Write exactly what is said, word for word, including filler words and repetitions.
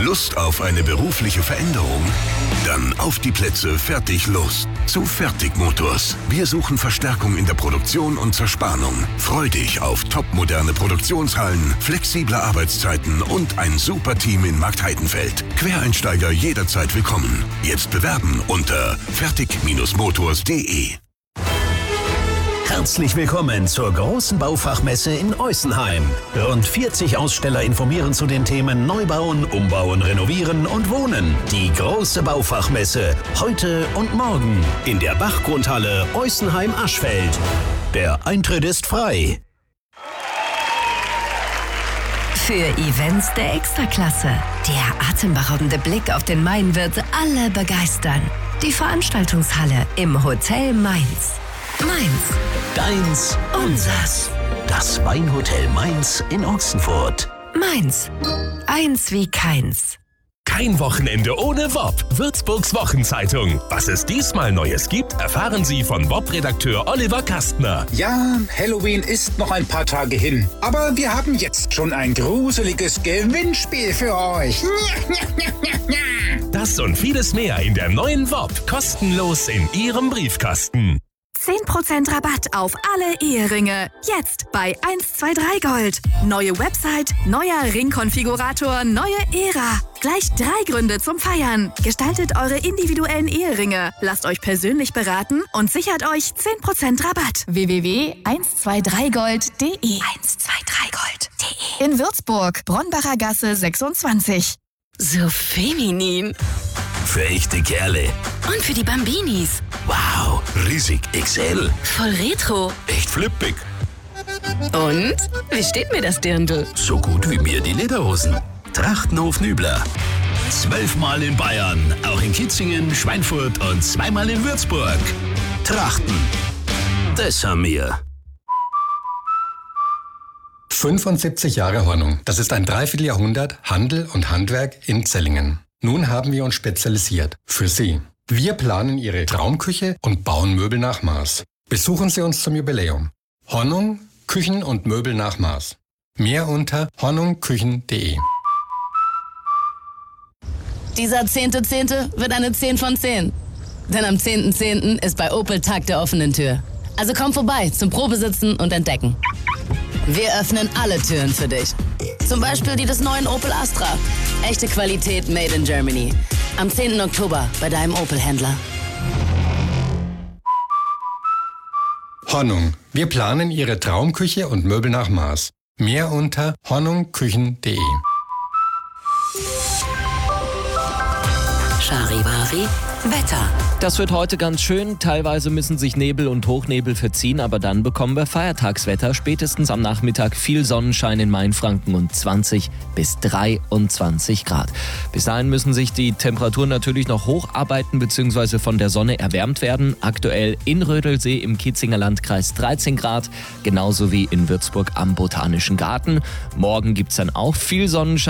Lust auf eine berufliche Veränderung? Dann auf die Plätze, fertig, los. Zu Fertig Motors. Wir suchen Verstärkung in der Produktion und Zerspannung. Freu dich auf topmoderne Produktionshallen, flexible Arbeitszeiten und ein super Team in Marktheidenfeld. Quereinsteiger jederzeit willkommen. Jetzt bewerben unter fertig Motors punkt de. Herzlich willkommen zur großen Baufachmesse in Eußenheim. Rund vierzig Aussteller informieren zu den Themen Neubauen, Umbauen, Renovieren und Wohnen. Die große Baufachmesse heute und morgen in der Bachgrundhalle Eußenheim-Aschfeld. Der Eintritt ist frei. Für Events der Extraklasse. Der atemberaubende Blick auf den Main wird alle begeistern. Die Veranstaltungshalle im Hotel Mainz. Mainz. Deins, unsers. Das Weinhotel Mainz in Ochsenfurt. Mainz. Eins wie keins. Kein Wochenende ohne W O P. Würzburgs Wochenzeitung. Was es diesmal Neues gibt, erfahren Sie von W O P-Redakteur Oliver Kastner. Ja, Halloween ist noch ein paar Tage hin. Aber wir haben jetzt schon ein gruseliges Gewinnspiel für euch. Das und vieles mehr in der neuen W O P. Kostenlos in Ihrem Briefkasten. zehn Prozent Rabatt auf alle Eheringe. Jetzt bei eins zwei drei Gold. Neue Website, neuer Ringkonfigurator, neue Ära. Gleich drei Gründe zum Feiern. Gestaltet eure individuellen Eheringe. Lasst euch persönlich beraten und sichert euch zehn Prozent Rabatt. w w w punkt eins zwei drei gold punkt de eins zwei drei gold punkt de. In Würzburg, Bronbacher Gasse sechsundzwanzig. So feminin. Für echte Kerle. Und für die Bambinis. Wow, riesig X L. Voll retro. Echt flippig. Und? Wie steht mir das Dirndl? So gut wie mir die Lederhosen. Trachtenhof Nübler. Zwölfmal in Bayern, auch in Kitzingen, Schweinfurt und zweimal in Würzburg. Trachten. Das haben wir. fünfundsiebzig Jahre Hornung. Das ist ein Dreivierteljahrhundert Handel und Handwerk in Zellingen. Nun haben wir uns spezialisiert. Für Sie. Wir planen Ihre Traumküche und bauen Möbel nach Maß. Besuchen Sie uns zum Jubiläum. Hornung, Küchen und Möbel nach Maß. Mehr unter hornungküchen punkt de. Dieser zehnte Zehnte wird eine zehn von zehn. Denn am zehnten Zehnten ist bei Opel Tag der offenen Tür. Also komm vorbei zum Probesitzen und Entdecken. Wir öffnen alle Türen für dich. Zum Beispiel die des neuen Opel Astra. Echte Qualität made in Germany. Am zehnten Oktober bei deinem Opel-Händler. Hornung. Wir planen Ihre Traumküche und Möbel nach Maß. Mehr unter hornungküchen punkt de. Charivari. Wetter. Das wird heute ganz schön. Teilweise müssen sich Nebel und Hochnebel verziehen, aber dann bekommen wir Feiertagswetter. Spätestens am Nachmittag viel Sonnenschein in Mainfranken und zwanzig bis dreiundzwanzig Grad. Bis dahin müssen sich die Temperaturen natürlich noch hocharbeiten bzw. von der Sonne erwärmt werden. Aktuell in Rödelsee im Kietzinger Landkreis dreizehn Grad, genauso wie in Würzburg am Botanischen Garten. Morgen gibt's dann auch viel Sonnenschein.